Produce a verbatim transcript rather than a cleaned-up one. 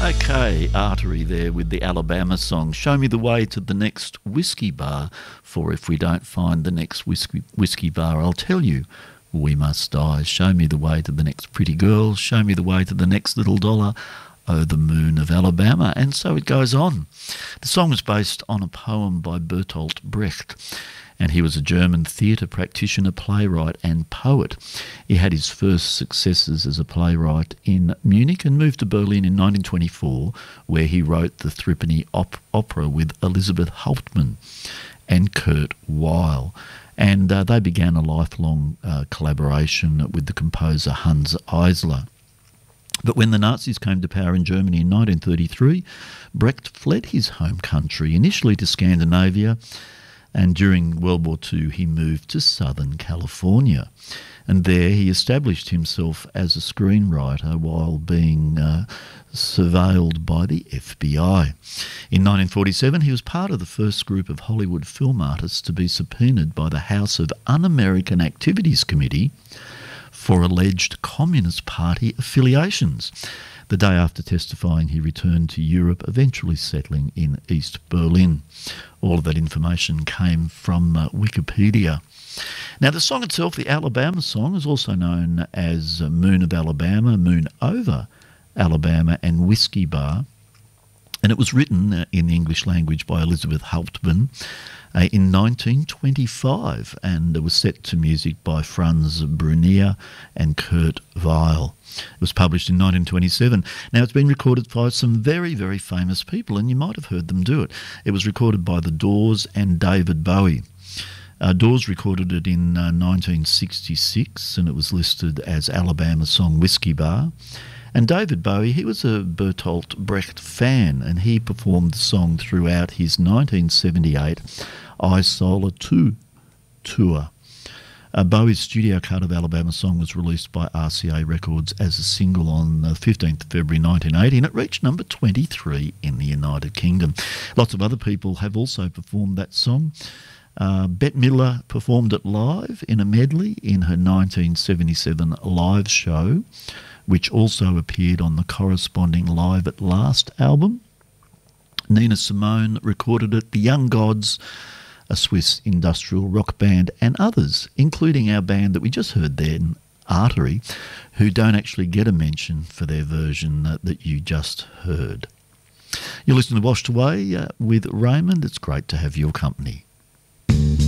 Okay, Artery there with the Alabama song. Show me the way to the next whiskey bar, for if we don't find the next whiskey, whiskey bar, I'll tell you, we must die. Show me the way to the next pretty girl. Show me the way to the next little dollar. Oh, the moon of Alabama. And so it goes on. The song was based on a poem by Bertolt Brecht, and he was a German theatre practitioner, playwright and poet. He had his first successes as a playwright in Munich and moved to Berlin in nineteen twenty-four, where he wrote the Threepenny op- Opera with Elisabeth Hauptmann and Kurt Weill. And uh, they began a lifelong uh, collaboration with the composer Hans Eisler. But when the Nazis came to power in Germany in nineteen thirty-three, Brecht fled his home country, initially to Scandinavia, and during World War Two he moved to Southern California. And there he established himself as a screenwriter while being uh, surveilled by the F B I. In nineteen forty-seven he was part of the first group of Hollywood film artists to be subpoenaed by the House of Un-American Activities Committee for alleged Communist Party affiliations. The day after testifying, he returned to Europe, eventually settling in East Berlin. All of that information came from uh, Wikipedia. Now, the song itself, the Alabama song, is also known as uh, Moon of Alabama, Moon over Alabama, and Whiskey Bar. And it was written uh, in the English language by Elisabeth Hauptmann uh, in nineteen twenty-five, and it was set to music by Franz Brunier and Kurt Weill. It was published in nineteen twenty-seven. Now, it's been recorded by some very, very famous people, and you might have heard them do it. It was recorded by The Doors and David Bowie. Uh, Doors recorded it in uh, nineteen sixty-six, and it was listed as Alabama song Whiskey Bar. And David Bowie, he was a Bertolt Brecht fan, and he performed the song throughout his nineteen seventy-eight I Solar two tour. Uh, Bowie's studio cut of Alabama song was released by R C A Records as a single on the fifteenth of February nineteen eighty, and it reached number twenty-three in the United Kingdom. Lots of other people have also performed that song. Uh, Bette Midler performed it live in a medley in her nineteen seventy-seven live show, which also appeared on the corresponding Live at Last album. Nina Simone recorded it, The Young Gods, a Swiss industrial rock band, and others, including our band that we just heard then, Artery, who don't actually get a mention for their version that, that you just heard. You're listening to Washed Away uh, with Raymond. It's great to have your company.